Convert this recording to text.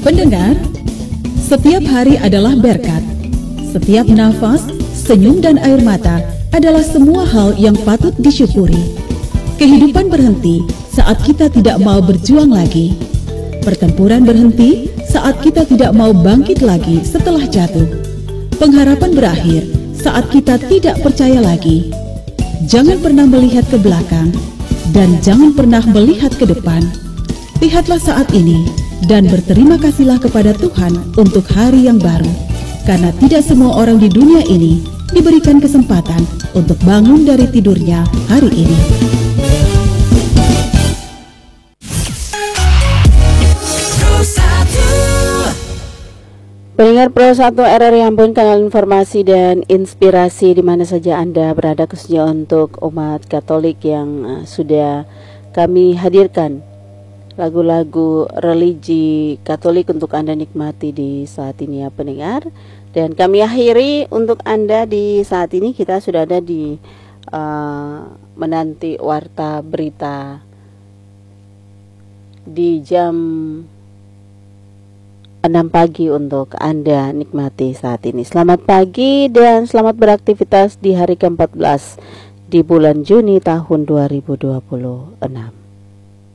Pendengar, setiap hari adalah berkat. Setiap nafas, senyum dan air mata adalah semua hal yang patut disyukuri. Kehidupan berhenti saat kita tidak mau berjuang lagi. Pertempuran berhenti saat kita tidak mau bangkit lagi setelah jatuh. Pengharapan berakhir saat kita tidak percaya lagi. Jangan pernah melihat ke belakang dan jangan pernah melihat ke depan. Lihatlah saat ini dan berterima kasihlah kepada Tuhan untuk hari yang baru. Karena tidak semua orang di dunia ini diberikan kesempatan untuk bangun dari tidurnya hari ini. Pendengar Pro 1 RRI Ambon, kanal informasi dan inspirasi di mana saja Anda berada, khususnya untuk umat Katolik yang sudah kami hadirkan lagu-lagu religi Katolik untuk Anda nikmati di saat ini ya pendengar. Dan kami akhiri untuk Anda di saat ini. Kita sudah ada di menanti warta berita di jam 6 pagi untuk Anda nikmati saat ini. Selamat pagi dan selamat beraktivitas di hari ke-14 di bulan Juni tahun 2026.